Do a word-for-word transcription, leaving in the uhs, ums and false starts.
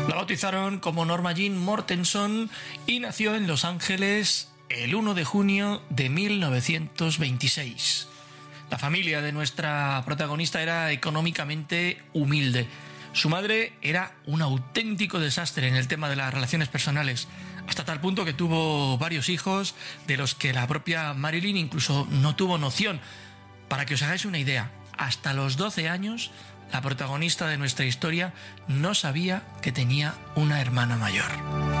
La bautizaron como Norma Jean Mortenson y nació en Los Ángeles el uno de junio de mil novecientos veintiséis. La familia de nuestra protagonista era económicamente humilde. Su madre era un auténtico desastre en el tema de las relaciones personales, hasta tal punto que tuvo varios hijos de los que la propia Marilyn incluso no tuvo noción. Para que os hagáis una idea, hasta los doce años, la protagonista de nuestra historia no sabía que tenía una hermana mayor.